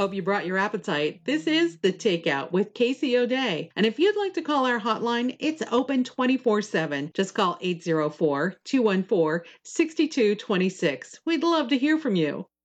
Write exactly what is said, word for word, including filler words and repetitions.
Hope you brought your appetite. This is The Takeout with Casey O'Day. And if you'd like to call our hotline, it's open twenty-four seven. Just call eight zero four, two one four, six two two six. We'd love to hear from you.